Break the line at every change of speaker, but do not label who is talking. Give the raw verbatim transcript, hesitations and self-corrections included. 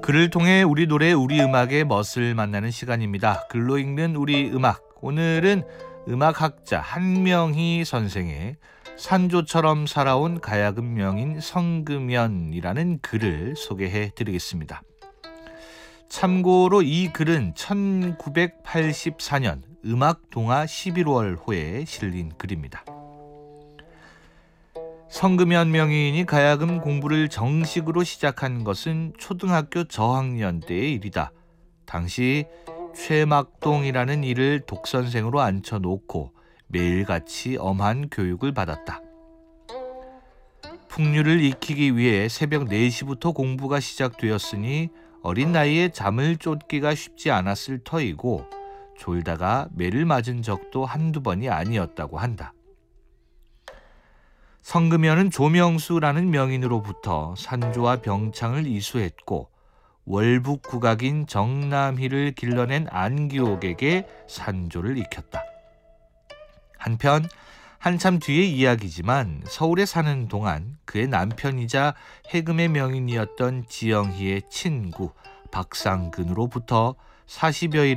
글을 통해 우리 노래, 우리 음악의 멋을 만나는 시간입니다. 글로 읽는 우리 음악. 오늘은 음악학자 한명희 선생의 산조처럼 살아온 가야금 명인 성금연이라는 글을 소개해 드리겠습니다. 참고로 이 글은 천구백팔십사 년 음악동화 십일월호에 실린 글입니다. 성금연 명인이 가야금 공부를 정식으로 시작한 것은 초등학교 저학년 때의 일이다. 당시 최막동이라는 이를 독선생으로 앉혀놓고 매일같이 엄한 교육을 받았다. 풍류를 익히기 위해 새벽 네 시부터 공부가 시작되었으니 어린 나이에 잠을 쫓기가 쉽지 않았을 터이고 졸다가 매를 맞은 적도 한두 번이 아니었다고 한다. 성금연은 조명수라는 명인으로부터 산조와 병창을 이수했고 월북 국악인 정남희를 길러낸 안기옥에게 산조를 익혔다. 한편 한참 뒤의 이야기지만 서울에 사는 동안 그의 남편이자 해금의 명인이었던 지영희의 친구 박상근으로부터 사십여 일